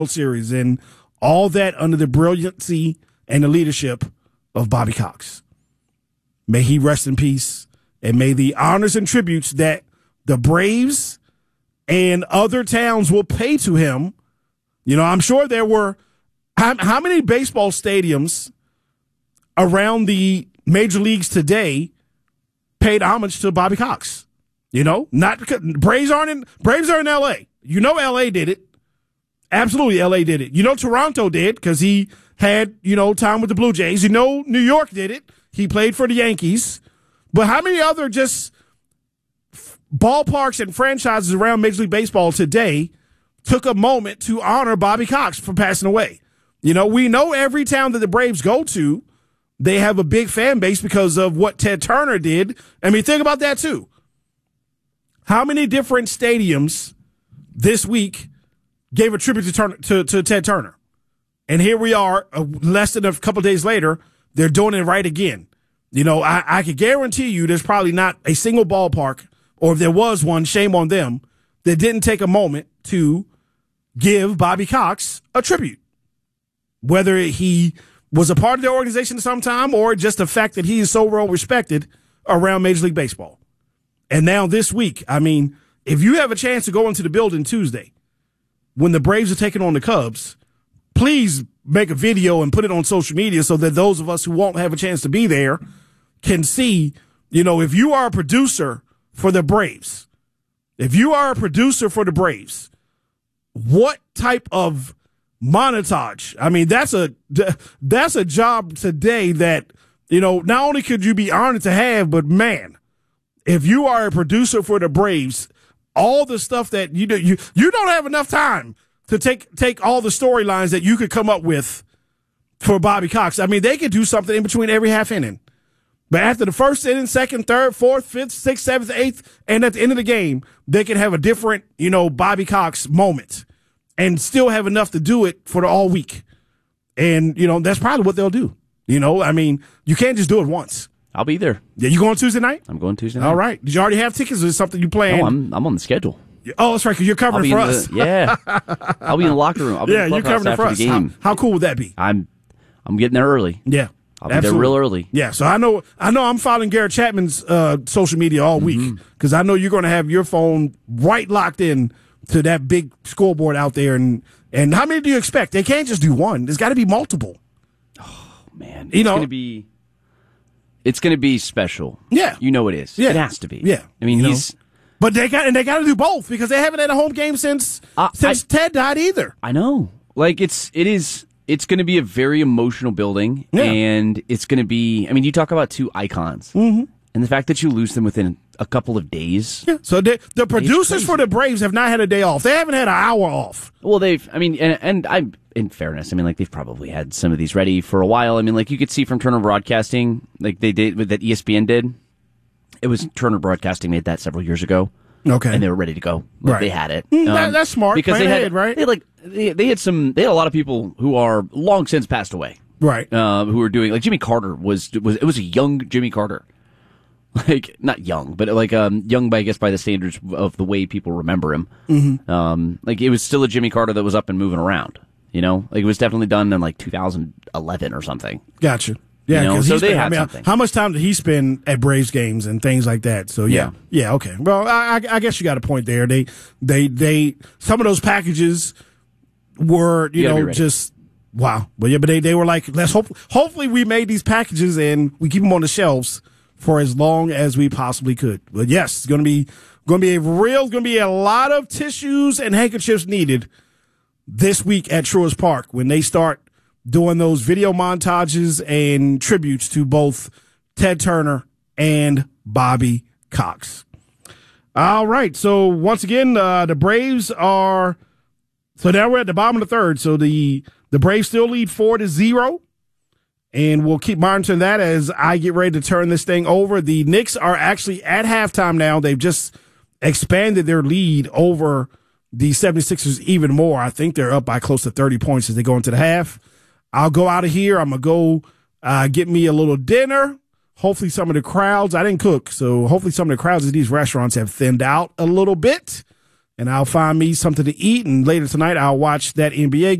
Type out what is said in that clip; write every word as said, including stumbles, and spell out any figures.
Series, and all that under the brilliancy and the leadership of Bobby Cox. May he rest in peace, and may the honors and tributes that the Braves and other towns will pay to him. You know, I'm sure there were how, how many baseball stadiums around the major leagues today paid homage to Bobby Cox. You know, not because Braves aren't in Braves are in L A. You know, L A did it. Absolutely, L A did it. You know, Toronto did because he had, you know, time with the Blue Jays. You know, New York did it. He played for the Yankees. But how many other just ballparks and franchises around Major League Baseball today took a moment to honor Bobby Cox for passing away? You know, we know every town that the Braves go to, they have a big fan base because of what Ted Turner did. I mean, think about that, too. How many different stadiums this week gave a tribute to, Turner, to, to Ted Turner? And here we are, uh, less than a couple of days later, they're doing it right again. You know, I, I can guarantee you there's probably not a single ballpark, or if there was one, shame on them, that didn't take a moment to give Bobby Cox a tribute. Whether he was a part of the organization at some time or just the fact that he is so well respected around Major League Baseball. And now this week, I mean, if you have a chance to go into the building Tuesday when the Braves are taking on the Cubs, please make a video and put it on social media so that those of us who won't have a chance to be there can see, you know, if you are a producer for the Braves, if you are a producer for the Braves, what type of montage? I mean, that's a that's a job today that, you know, not only could you be honored to have, but man, if you are a producer for the Braves, all the stuff that you do, you you don't have enough time to take take all the storylines that you could come up with for Bobby Cox. I mean, they could do something in between every half inning. But after the first inning, second, third, fourth, fifth, sixth, seventh, eighth, and at the end of the game, they can have a different, you know, Bobby Cox moment and still have enough to do it for the all week. And, you know, that's probably what they'll do. You know, I mean, you can't just do it once. I'll be there. Yeah, you going Tuesday night? I'm going Tuesday night. All right. Did you already have tickets, or is it something you planned? No, I'm I'm on the schedule. Oh, that's right, because you're covering for us. The, yeah. I'll be in the locker room. I'll be yeah, in the you're covering for us. The game. How, how cool would that be? I'm I'm getting there early. Yeah. I'll be absolutely. there real early. Yeah, so I know I know I'm following Garrett Chapman's uh, social media all week because I know you're going to have your phone right locked in to that big scoreboard out there. And, and how many do you expect? They can't just do one. There's got to be multiple. Oh, man. You it's know, going to be It's going to be special. Yeah. You know it is. Yeah. It has to be. Yeah. I mean, you he's... Know? But they got and they got to do both because they haven't had a home game since uh, since I, Ted died either. I know. Like, it's it is... It's going to be a very emotional building, yeah. and it's going to be, I mean, you talk about two icons, mm-hmm. and the fact that you lose them within a couple of days. Yeah. So the, the producers for the Braves have not had a day off. They haven't had an hour off. Well, they've, I mean, and, and I, in fairness, I mean, like, they've probably had some of these ready for a while. I mean, like, you could see from Turner Broadcasting, like they did, that E S P N did. It was Turner Broadcasting made that several years ago. Okay. And they were ready to go. Like, right. They had it. Um, that, that's smart. Because Plan they had, ahead, right? They had like, they, they had some, they had a lot of people who are long since passed away. Right. Uh, who were doing, like Jimmy Carter was, was, it was a young Jimmy Carter. Like, not young, but like, um, young by, I guess, by the standards of the way people remember him. Mm-hmm. Um, like, it was still a Jimmy Carter that was up and moving around. You know? Like, it was definitely done in like two thousand eleven or something. Gotcha. Yeah, you know? So they been, had I mean, something. How much time did he spend at Braves games and things like that? So yeah, yeah, yeah okay. Well, I, I guess you got a point there. They, they, they. Some of those packages were, you, you know, just wow. But yeah, but they, they were like, let's hope. Hopefully, we made these packages and we keep them on the shelves for as long as we possibly could. But yes, it's gonna be gonna be a real, gonna be a lot of tissues and handkerchiefs needed this week at Truist Park when they start doing those video montages and tributes to both Ted Turner and Bobby Cox. All right. So once again, uh, the Braves are, so now we're at the bottom of the third. So the, the Braves still lead four to zero. And we'll keep monitoring that as I get ready to turn this thing over. The Knicks are actually at halftime now. They've just expanded their lead over the seventy-sixers even more. I think they're up by close to thirty points as they go into the half. I'll go out of here. I'm going to go uh, get me a little dinner. Hopefully some of the crowds, I didn't cook, so hopefully some of the crowds at these restaurants have thinned out a little bit and I'll find me something to eat. And later tonight, I'll watch that N B A